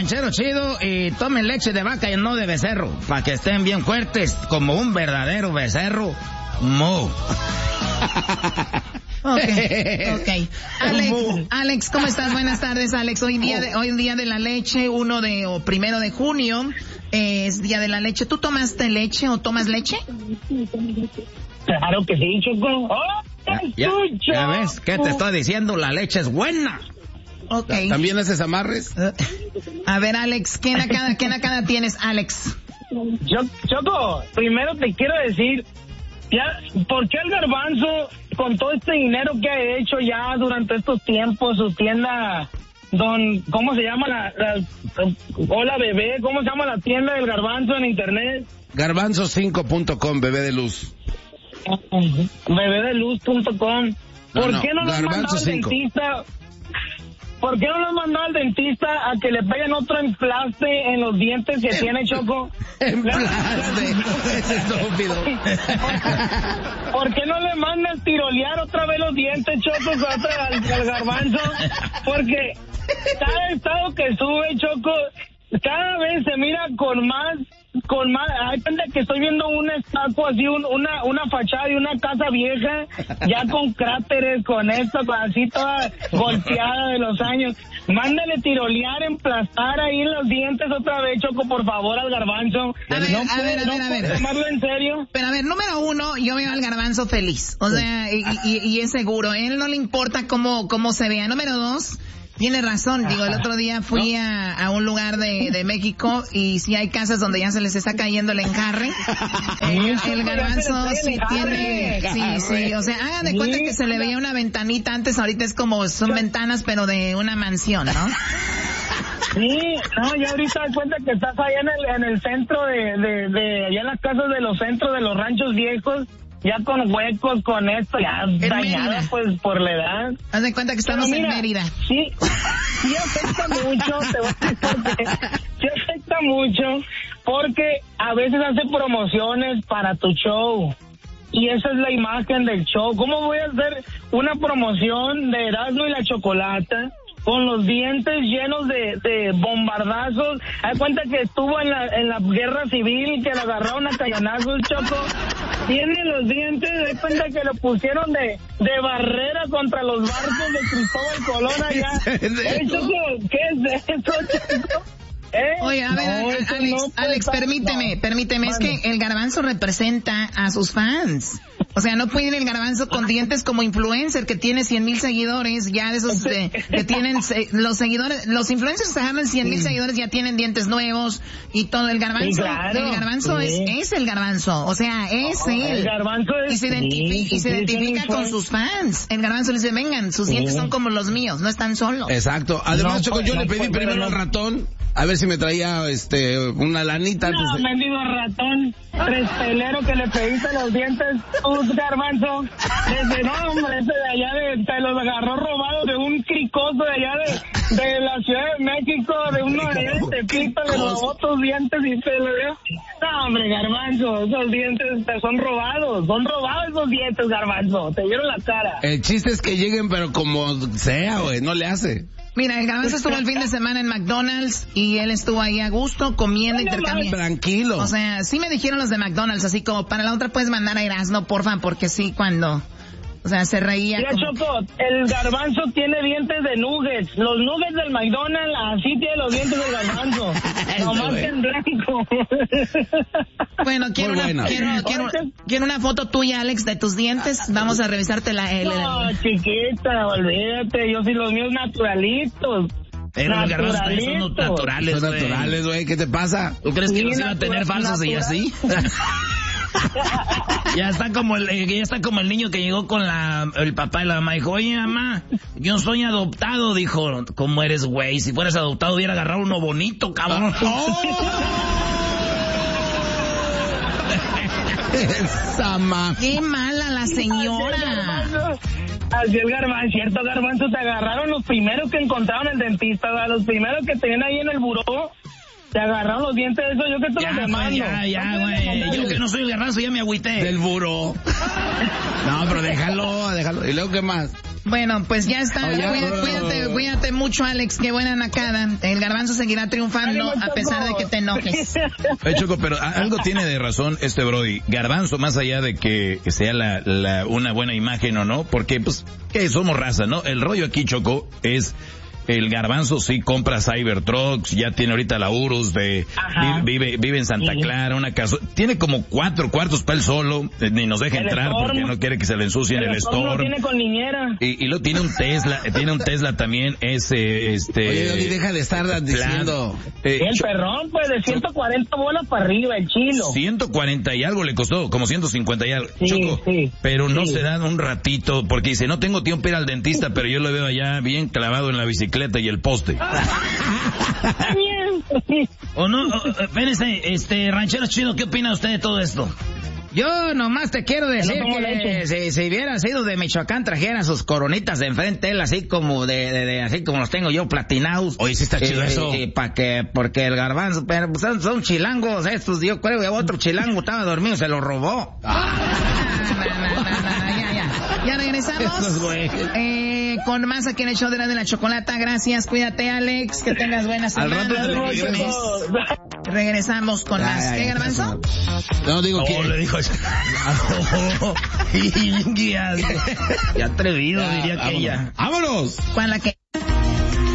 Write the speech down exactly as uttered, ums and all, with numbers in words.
ranchero chido y tomen leche de vaca y no de becerro, para que estén bien fuertes como un verdadero becerro. Mo. Okay, okay. Alex, Alex, ¿cómo estás? Buenas tardes, Alex. Hoy día de, hoy día de la leche, uno de, o primero de junio, eh, es día de la leche. ¿Tú tomaste leche o tomas leche? Claro que sí, Choco. ¡Oh, ya, ya, ya ves, ¿qué te estoy diciendo? La leche es buena. Okay. ¿También haces amarres? Uh, a ver, Alex, ¿qué nakada, qué nakada tienes, Alex? Choco, primero te quiero decir, ya, ¿por qué el Garbanzo, con todo este dinero que ha hecho ya durante estos tiempos, su tienda, don, ¿cómo se llama la, la hola bebé, ¿cómo se llama la tienda del Garbanzo en internet? garbanzo cinco punto com, bebé de luz. bebé de luz punto com. ¿Por no, no, qué no lo han mandado al dentista? ¿Por qué no lo han mandado al dentista a que le peguen otro emplaste en los dientes que tiene, Choco? Emplaste, ese estúpido. ¿Por qué no le mandan tirolear otra vez los dientes, Choco, contra al, al Garbanzo? Porque cada estado que sube, Choco, cada vez se mira con más, con más, hay gente que estoy viendo una estatua así, un, una, una fachada de una casa vieja, ya con cráteres, con esto, así toda golpeada de los años. Mándale tirolear, emplastar ahí los dientes otra vez, Choco, por favor, al Garbanzo. A ver, no a puede, ver, a no ver, a ver. tomarlo en serio. Pero a ver, número uno, yo veo al Garbanzo feliz, o sea, y, y, y es seguro, a él no le importa cómo, cómo se vea. Número dos, tiene razón, digo, el otro día fui a, a un lugar de, de México y sí hay casas donde ya se les está cayendo el enjarre. El, el Garbanzo sí tiene, sí, sí, o sea, hagan de cuenta que se le veía una ventanita antes, ahorita es como, son ventanas pero de una mansión, ¿no? Sí, no, ya ahorita das cuenta que estás allá en el, en el centro de, de, de, allá en las casas de los centros de los ranchos viejos, ya con huecos, con esto, ya dañada pues por la edad. Haz de cuenta que estamos mira, en Mérida. Sí, sí afecta mucho, te voy a decir por qué. Sí afecta mucho porque a veces hace promociones para tu show. Y esa es la imagen del show. ¿Cómo voy a hacer una promoción de Erasmo y la Chocolata con los dientes llenos de, de bombardazos? Hay cuenta que estuvo en la, en la guerra civil, que le agarraron a cañonazos, Choco. Tiene los dientes, hay cuenta que lo pusieron de, de barrera contra los barcos de Cristóbal Colón allá. ¿Eh, Choco? ¿Qué es eso, Choco? ¿Eh? Oye, a ver, no, Alex, no Alex, permíteme, no. permíteme, es que el Garbanzo representa a sus fans. O sea, no puede ir el Garbanzo con dientes como influencer que tiene cien mil seguidores, ya de esos de, que tienen se, los seguidores, los influencers que agarran cien mil seguidores ya tienen dientes nuevos y todo. El Garbanzo, sí, claro. el Garbanzo sí. es, es el Garbanzo, o sea, es oh, él. El Garbanzo es, y se, identifi sí, y se sí, identifica sí, con sus fans. El Garbanzo le dice, vengan, sus sí. dientes son como los míos, no están solos. Exacto. Además, no, Choco, yo no, le pedí no, primero no. al ratón a ver si me traía este una lanita. No, pues, mendigo ratón, tres pelero que le pediste los dientes, un Garbanzo. Desde, no, hombre, ese de allá de, te los agarró robados de un cricoso de allá de, de la Ciudad de México, de uno de allá de Tepito, le robó tus dientes y te lo dio. No, hombre, Garbanzo, esos dientes te son robados, son robados esos dientes, Garbanzo, te dieron la cara. El chiste es que lleguen, pero como sea, güey, no le hace. Mira, el Garbanzo estuvo el fin de semana en McDonald's y él estuvo ahí a gusto comiendo, intercambiando. Tranquilo. O sea, sí me dijeron los de McDonald's, así como para la otra puedes mandar a Erasmo, porfa, porque sí, cuando... O sea, se reía. Mira, como... Choco, el Garbanzo tiene dientes de nuggets. Los nuggets del McDonald's, así tiene los dientes del Garbanzo. Nomás que en blanco. Bueno, quiero una, quiero, quiero, quiero una foto tuya, Alex, de tus dientes. Vamos a revisarte la... El, no, el... chiquita, olvídate. Yo sí los míos naturalitos. Pero los Garbanzos son naturales, Son naturales, güey. ¿Qué te pasa? ¿Tú crees que sí, los iba a tener falsos natural. Y así? Ya está como el ya está como el niño que llegó con la el papá y la mamá. Dijo, oye, mamá, yo soy adoptado. Dijo, ¿cómo eres, güey? Si fueras adoptado hubiera agarrado uno bonito, cabrón. Esa ma... Qué mala la señora. Así el Garbanzo, cierto, Garbanzo, te agarraron los primeros que encontraron el dentista, ¿verdad? Los primeros que tenían ahí en el buró. Te agarraron los dientes de eso, yo que te los demando. Ya, ya, güey. Yo que no soy el Garbanzo, ya me agüité. Del buró. No, pero déjalo, déjalo. ¿Y luego qué más? Bueno, pues ya está. Oh, ya. Cuídate, cuídate, cuídate mucho, Alex. Qué buena nacada. El garbanzo seguirá triunfando a pesar de que te enojes. Hey, Choco, pero algo tiene de razón este Brody. Garbanzo, más allá de que sea la, la, una buena imagen o no, porque pues que somos raza, ¿no? El rollo aquí, Choco, es... El Garbanzo sí compra Cybertrucks, ya tiene ahorita la Urus de, vive, vive en Santa Clara, una casa, tiene como cuatro cuartos para él solo, ni nos deja el entrar Storm, porque no quiere que se le ensucie en el Storm. Storm. Lo tiene con niñera. Y, y lo tiene un Tesla, tiene un Tesla también, ese, este... Oye, Doggy, deja de estar diciendo... Eh, el perrón, pues, de ciento cuarenta bolas para arriba, el chilo. ciento cuarenta y algo le costó, como ciento cincuenta y algo. Sí, Choco, sí, pero no sí. se dan un ratito, porque dice, no tengo tiempo para ir al dentista, pero yo lo veo allá bien clavado en la bicicleta y el poste. O no, o, espérense, este, ranchero chido, ¿qué opina usted de todo esto? Yo nomás te quiero decir No, que si, si hubiera sido de Michoacán, trajera sus coronitas de enfrente, él así como de, de, de así como los tengo yo platinados. Oye, sí está chido eso. Y pa' que, porque el garbanzo, pero pues, son, son chilangos estos, yo creo que otro chilango estaba dormido, se lo robó. Ah, no, no, no, no, ya, ya. Ya regresamos eh, con más aquí en el show de la, de la chocolata. Gracias, cuídate, Alex, que tengas buena semana. Al rato te lo regreso. Regresamos con Ya, más. ya, ¿Qué, ya, Garbanzo? No, digo que... Oh, le dijo Y atrevido, diría que ella. ¡Vámonos! ¿Cuál la que?